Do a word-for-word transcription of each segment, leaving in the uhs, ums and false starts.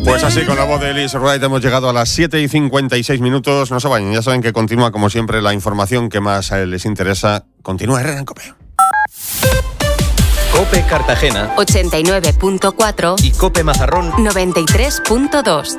Pues así, con la voz de Elise Wright hemos llegado a las siete y cincuenta y seis minutos. No se vayan, ya saben que continúa como siempre la información que más a les interesa. Continúa Herrera en COPE. COPE Cartagena ochenta y nueve punto cuatro y COPE Mazarrón noventa y tres punto dos.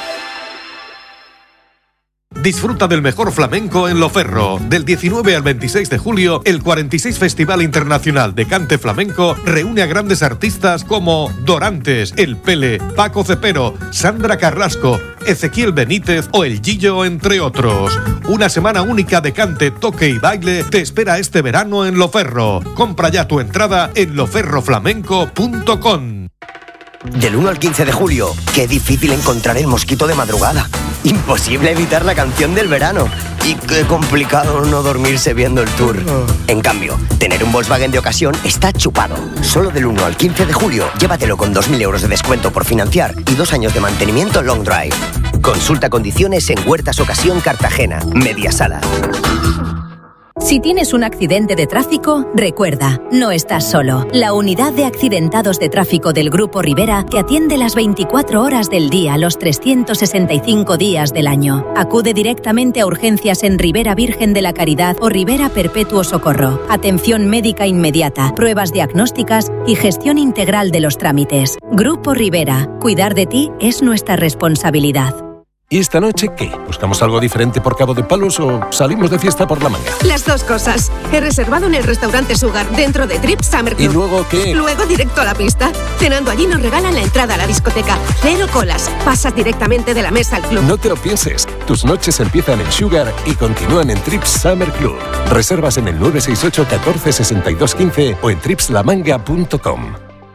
Disfruta del mejor flamenco en Loferro. Del diecinueve al veintiséis de julio, el cuarenta y seis Festival Internacional de Cante Flamenco reúne a grandes artistas como Dorantes, El Pele, Paco Cepero, Sandra Carrasco, Ezequiel Benítez o El Gillo, entre otros. Una semana única de cante, toque y baile te espera este verano en Loferro. Compra ya tu entrada en loferro flamenco punto com. Del uno al quince de julio, qué difícil encontrar el mosquito de madrugada. Imposible evitar la canción del verano. Y qué complicado no dormirse viendo el tour. En cambio, tener un Volkswagen de ocasión está chupado. Solo del uno al quince de julio, llévatelo con dos mil euros de descuento por financiar y dos años de mantenimiento long drive. Consulta condiciones en Huertas Ocasión Cartagena, Media Sala. Si tienes un accidente de tráfico, recuerda, no estás solo. La unidad de accidentados de tráfico del Grupo Rivera te atiende las veinticuatro horas del día, los trescientos sesenta y cinco días del año. Acude directamente a urgencias en Rivera Virgen de la Caridad o Rivera Perpetuo Socorro. Atención médica inmediata, pruebas diagnósticas y gestión integral de los trámites. Grupo Rivera, cuidar de ti es nuestra responsabilidad. ¿Y esta noche qué? ¿Buscamos algo diferente por Cabo de Palos o salimos de fiesta por la manga? Las dos cosas. He reservado en el restaurante Sugar, dentro de Trip Summer Club. ¿Y luego qué? Luego directo a la pista. Cenando allí nos regalan la entrada a la discoteca. Cero colas. Pasas directamente de la mesa al club. No te lo pienses. Tus noches empiezan en Sugar y continúan en Trip Summer Club. Reservas en el nueve seis ocho, catorce, sesenta y dos, quince o en trips la manga punto com.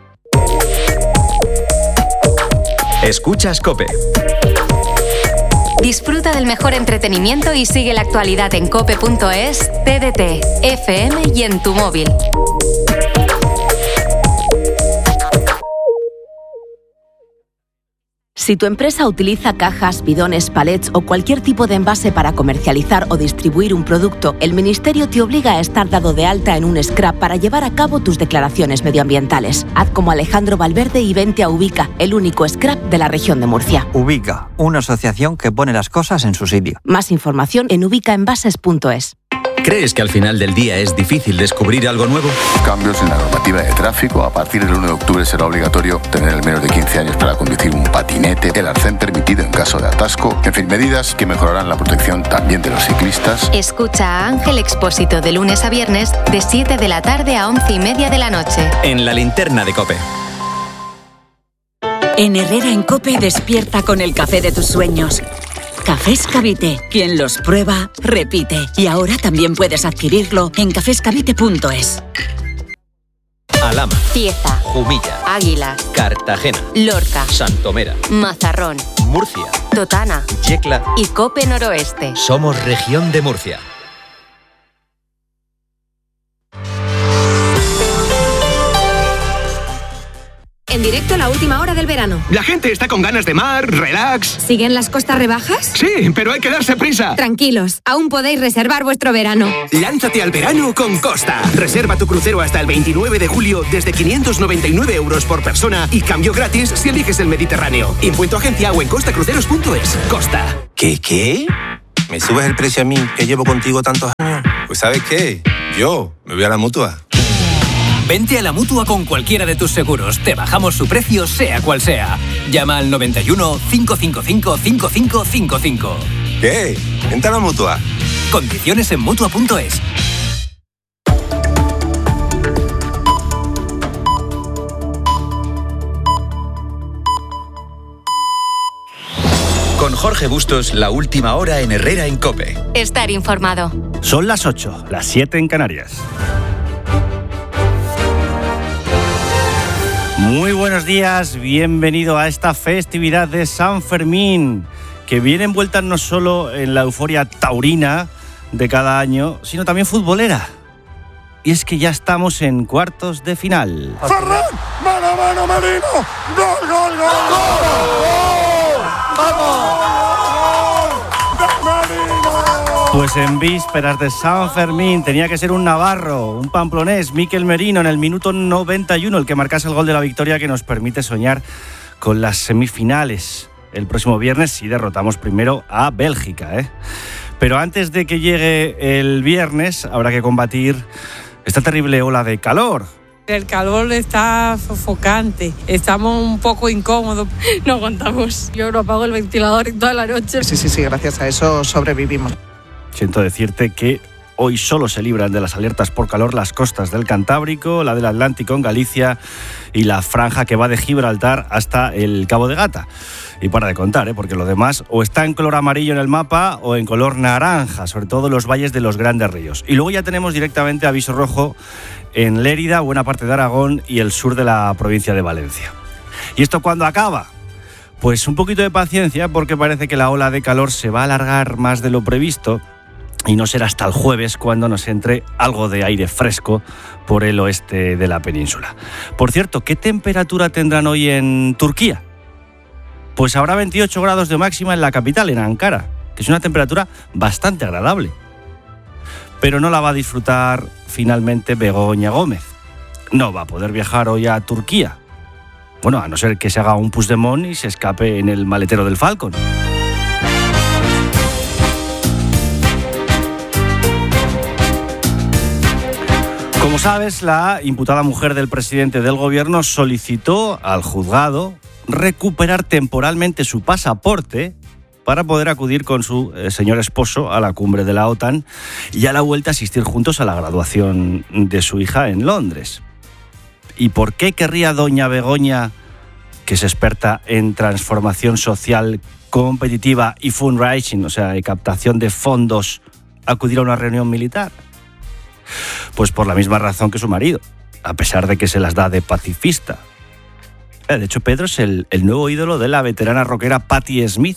Escuchas COPE. Disfruta del mejor entretenimiento y sigue la actualidad en cope punto es, T D T, F M y en tu móvil. Si tu empresa utiliza cajas, bidones, palets o cualquier tipo de envase para comercializar o distribuir un producto, el Ministerio te obliga a estar dado de alta en un scrap para llevar a cabo tus declaraciones medioambientales. Haz como Alejandro Valverde y vente a Ubica, el único scrap de la región de Murcia. Ubica, una asociación que pone las cosas en su sitio. Más información en ubicaenvases punto es. ¿Crees que al final del día es difícil descubrir algo nuevo? Cambios en la normativa de tráfico. A partir del uno de octubre será obligatorio tener el menos de quince años para conducir un patinete, el arcén permitido en caso de atasco. En fin, medidas que mejorarán la protección también de los ciclistas. Escucha a Ángel Expósito de lunes a viernes de siete de la tarde a once y media de la noche. En la linterna de COPE. En Herrera en COPE despierta con el café de tus sueños. Cafés Cavite. Quien los prueba, repite. Y ahora también puedes adquirirlo en cafés cavite punto es. Alhama, Cieza, Jumilla, Águila, Cartagena, Lorca, Santomera, Mazarrón, Murcia, Totana, Yecla y COPE Noroeste. Somos región de Murcia. En directo a la última hora del verano. La gente está con ganas de mar, relax. ¿Siguen las costas rebajas? Sí, pero hay que darse prisa. Tranquilos, aún podéis reservar vuestro verano. Lánzate al verano con Costa. Reserva tu crucero hasta el veintinueve de julio desde quinientos noventa y nueve euros por persona y cambio gratis si eliges el Mediterráneo. Impuesto agencia o en costa cruceros punto es. Costa. ¿Qué, qué? ¿Me subes el precio a mí, que llevo contigo tantos años? Pues ¿sabes qué? Yo me voy a la Mutua. Vente a la Mutua con cualquiera de tus seguros. Te bajamos su precio, sea cual sea. Llama al noventa y uno, cinco cinco cinco, cinco cinco cinco cinco. ¿Qué? Vente a la Mutua. Condiciones en mutua punto es. Con Jorge Bustos, la última hora en Herrera en COPE. Estar informado. Son las ocho, las siete en Canarias. Muy buenos días, bienvenido a esta festividad de San Fermín, que viene envuelta no solo en la euforia taurina de cada año, sino también futbolera. Y es que ya estamos en cuartos de final. ¡Ferran! ¡Mano a mano, Merino! ¡Gol, gol, gol! ¡Gol! ¡Vamos! Pues en vísperas de San Fermín tenía que ser un navarro, un pamplonés, Mikel Merino, en el minuto noventa y uno, el que marcase el gol de la victoria que nos permite soñar con las semifinales el próximo viernes si derrotamos primero a Bélgica, ¿eh? Pero antes de que llegue el viernes habrá que combatir esta terrible ola de calor. El calor está sofocante, estamos un poco incómodos. No aguantamos. Yo no apago el ventilador toda la noche. Sí, sí, sí, gracias a eso sobrevivimos. Siento decirte que hoy solo se libran de las alertas por calor las costas del Cantábrico, la del Atlántico en Galicia y la franja que va de Gibraltar hasta el Cabo de Gata. Y para de contar, ¿eh? Porque lo demás o está en color amarillo en el mapa o en color naranja, sobre todo los valles de los grandes ríos. Y luego ya tenemos directamente aviso rojo en Lérida, buena parte de Aragón y el sur de la provincia de Valencia. ¿Y esto cuándo acaba? Pues un poquito de paciencia, porque parece que la ola de calor se va a alargar más de lo previsto y no será hasta el jueves cuando nos entre algo de aire fresco por el oeste de la península. Por cierto, ¿qué temperatura tendrán hoy en Turquía? Pues habrá veintiocho grados de máxima en la capital, en Ankara, que es una temperatura bastante agradable. Pero no la va a disfrutar finalmente Begoña Gómez. No va a poder viajar hoy a Turquía. Bueno, a no ser que se haga un Puigdemont y se escape en el maletero del Falcon. Como sabes, la imputada mujer del presidente del gobierno solicitó al juzgado recuperar temporalmente su pasaporte para poder acudir con su eh, señor esposo a la cumbre de la OTAN y a la vuelta asistir juntos a la graduación de su hija en Londres. ¿Y por qué querría doña Begoña, que es experta en transformación social competitiva y fundraising, o sea, de captación de fondos, acudir a una reunión militar? Pues por la misma razón que su marido, a pesar de que se las da de pacifista. De hecho, Pedro es el, el nuevo ídolo de la veterana rockera Patti Smith.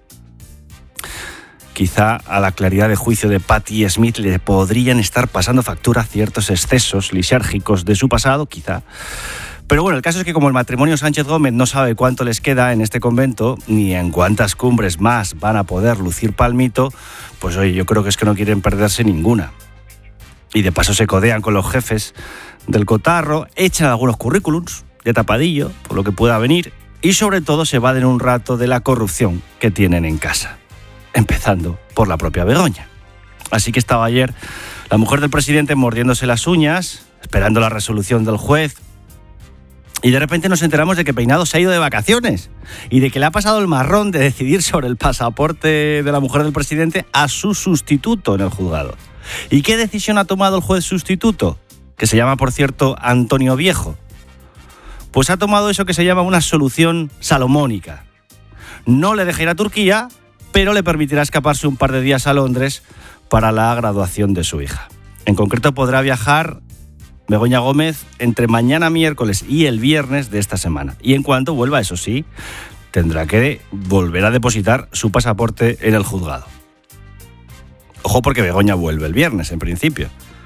Quizá a la claridad de juicio de Patti Smith le podrían estar pasando factura ciertos excesos lisérgicos de su pasado, quizá. Pero bueno, el caso es que como el matrimonio Sánchez Gómez no sabe cuánto les queda en este convento, ni en cuántas cumbres más van a poder lucir palmito, pues oye, yo creo que es que no quieren perderse ninguna. Y de paso se codean con los jefes del cotarro, echan algunos currículums de tapadillo, por lo que pueda venir, y sobre todo se evaden un rato de la corrupción que tienen en casa, empezando por la propia Begoña. Así que estaba ayer la mujer del presidente mordiéndose las uñas, esperando la resolución del juez, y de repente nos enteramos de que Peinado se ha ido de vacaciones y de que le ha pasado el marrón de decidir sobre el pasaporte de la mujer del presidente a su sustituto en el juzgado. ¿Y qué decisión ha tomado el juez sustituto? Que se llama, por cierto, Antonio Viejo. Pues ha tomado eso que se llama una solución salomónica. No le deja ir a Turquía, pero le permitirá escaparse un par de días a Londres para la graduación de su hija. En concreto podrá viajar Begoña Gómez entre mañana miércoles y el viernes de esta semana. Y en cuanto vuelva, eso sí, tendrá que volver a depositar su pasaporte en el juzgado. Ojo, porque Begoña vuelve el viernes, en principio.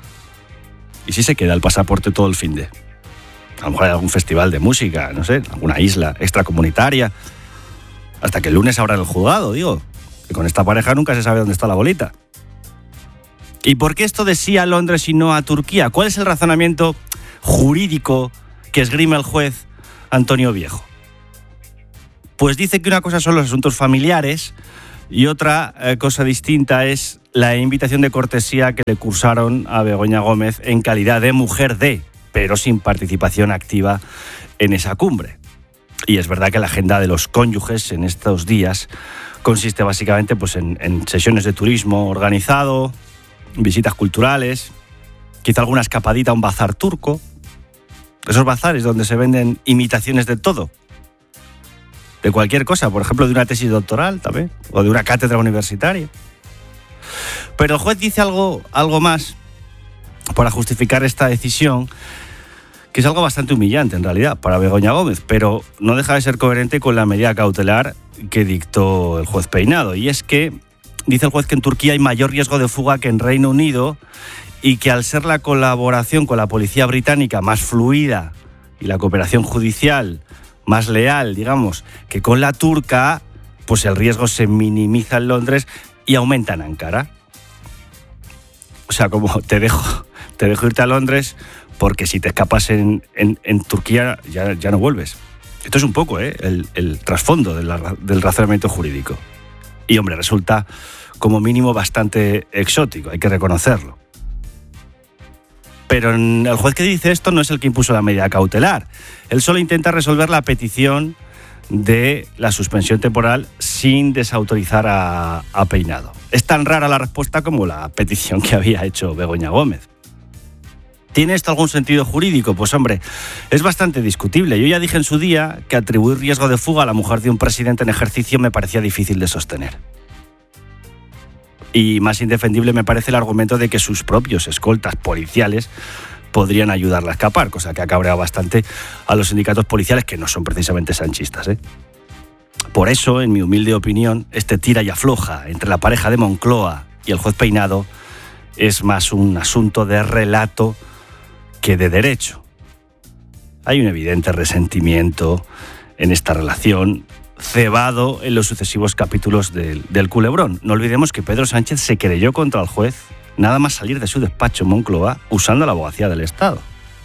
¿Y si se queda el pasaporte todo el finde? A lo mejor hay algún festival de música, no sé, alguna isla extracomunitaria. Hasta que el lunes abran el juzgado, digo. Que con esta pareja nunca se sabe dónde está la bolita. ¿Y por qué esto de sí a Londres y no a Turquía? ¿Cuál es el razonamiento jurídico que esgrime el juez Antonio Viejo? Pues dice que una cosa son los asuntos familiares y otra eh, cosa distinta es la invitación de cortesía que le cursaron a Begoña Gómez en calidad de mujer de, pero sin participación activa en esa cumbre. Y es verdad que la agenda de los cónyuges en estos días consiste básicamente pues, en, en sesiones de turismo organizado, visitas culturales, quizá alguna escapadita a un bazar turco, esos bazares donde se venden imitaciones de todo, de cualquier cosa, por ejemplo de una tesis doctoral también, o de una cátedra universitaria. Pero el juez dice algo, algo más para justificar esta decisión, que es algo bastante humillante en realidad para Begoña Gómez, pero no deja de ser coherente con la medida cautelar que dictó el juez Peinado. Y es que dice el juez que en Turquía hay mayor riesgo de fuga que en Reino Unido y que al ser la colaboración con la policía británica más fluida y la cooperación judicial más leal, digamos, que con la turca, pues el riesgo se minimiza en Londres y aumenta en Ankara. O sea, como te dejo, te dejo irte a Londres porque si te escapas en, en, en Turquía ya, ya no vuelves. Esto es un poco ¿eh? el, el trasfondo del, del razonamiento jurídico. Y, hombre, resulta como mínimo bastante exótico, hay que reconocerlo. Pero el juez que dice esto no es el que impuso la medida cautelar. Él solo intenta resolver la petición de la suspensión temporal sin desautorizar a, a Peinado. Es tan rara la respuesta como la petición que había hecho Begoña Gómez. ¿Tiene esto algún sentido jurídico? Pues hombre, es bastante discutible. Yo ya dije en su día que atribuir riesgo de fuga a la mujer de un presidente en ejercicio me parecía difícil de sostener. Y más indefendible me parece el argumento de que sus propios escoltas policiales podrían ayudarla a escapar, cosa que ha cabreado bastante a los sindicatos policiales, que no son precisamente sanchistas, ¿eh? Por eso, en mi humilde opinión, este tira y afloja entre la pareja de Moncloa y el juez Peinado es más un asunto de relato que de derecho. Hay un evidente resentimiento en esta relación, cebado en los sucesivos capítulos del, del culebrón. No olvidemos que Pedro Sánchez se querelló contra el juez nada más salir de su despacho en Moncloa usando la abogacía del Estado.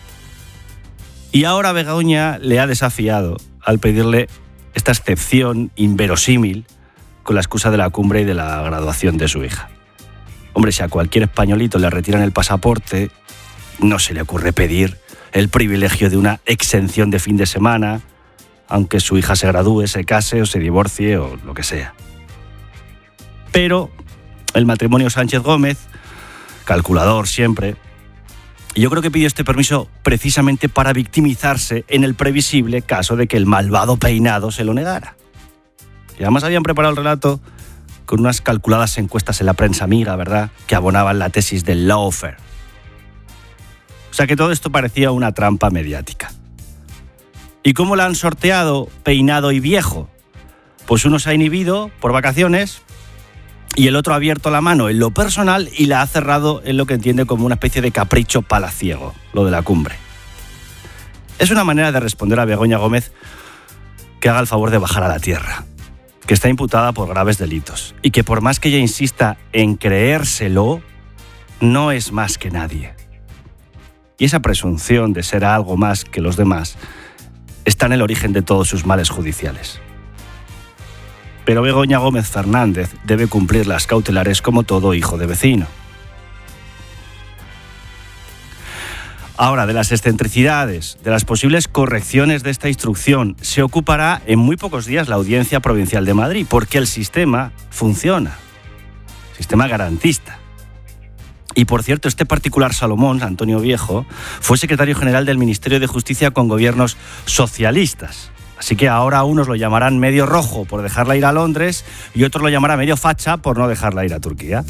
Y ahora Begoña le ha desafiado al pedirle esta excepción inverosímil con la excusa de la cumbre y de la graduación de su hija. Hombre, si a cualquier españolito le retiran el pasaporte, no se le ocurre pedir el privilegio de una exención de fin de semana, aunque su hija se gradúe, se case o se divorcie o lo que sea. Pero el matrimonio Sánchez-Gómez, calculador siempre, yo creo que pidió este permiso precisamente para victimizarse en el previsible caso de que el malvado Peinado se lo negara. Y además habían preparado el relato con unas calculadas encuestas en la prensa amiga, ¿verdad?, que abonaban la tesis del lawfare. O sea que todo esto parecía una trampa mediática. ¿Y cómo la han sorteado Peinado y Viejo? Pues uno se ha inhibido por vacaciones y el otro ha abierto la mano en lo personal y la ha cerrado en lo que entiende como una especie de capricho palaciego, lo de la cumbre. Es una manera de responder a Begoña Gómez que haga el favor de bajar a la tierra, que está imputada por graves delitos y que por más que ella insista en creérselo, no es más que nadie. Y esa presunción de ser algo más que los demás está en el origen de todos sus males judiciales. Pero Begoña Gómez Fernández debe cumplir las cautelares como todo hijo de vecino. Ahora, de las excentricidades, de las posibles correcciones de esta instrucción, se ocupará en muy pocos días la Audiencia Provincial de Madrid, porque el sistema funciona. Sistema garantista. Y por cierto, este particular Salomón, Antonio Viejo, fue secretario general del Ministerio de Justicia con gobiernos socialistas. Así que ahora unos lo llamarán medio rojo por dejarla ir a Londres y otros lo llamarán medio facha por no dejarla ir a Turquía.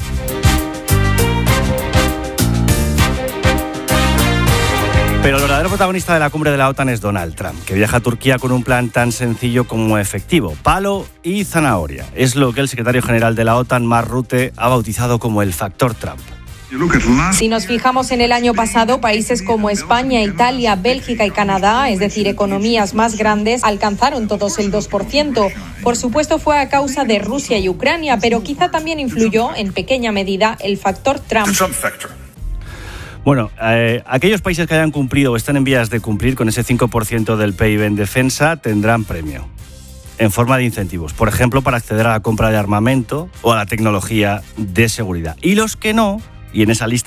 Pero el verdadero protagonista de la cumbre de la OTAN es Donald Trump, que viaja a Turquía con un plan tan sencillo como efectivo: palo y zanahoria. Es lo que el secretario general de la OTAN, Mark Rutte, ha bautizado como el factor Trump. Si nos fijamos en el año pasado, países como España, Italia, Bélgica y Canadá, es decir, economías más grandes, alcanzaron todos el dos por ciento. Por supuesto, fue a causa de Rusia y Ucrania, pero quizá también influyó, en pequeña medida, el factor Trump. Bueno, eh, aquellos países que hayan cumplido o estén en vías de cumplir con ese cinco por ciento del P I B en defensa tendrán premio, en forma de incentivos, por ejemplo, para acceder a la compra de armamento o a la tecnología de seguridad. Y los que no, y en esa lista